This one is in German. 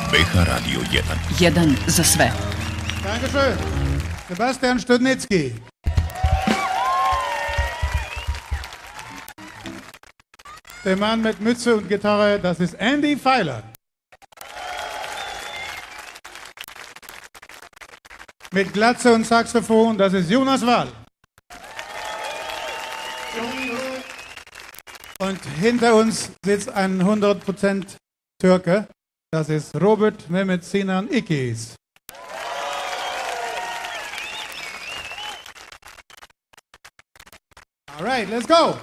BH Radio 1. Jedan za sve. Dankeschön. Sebastian Studnicki. Der Mann mit Mütze und Gitarre, das ist Andy Feiler. Mit Glatze und Saxophon, das ist Jonas Wall. Und hinter uns sitzt ein 100% Türke, das ist Robert Mehmet Sinan Ikiz. All right, let's go.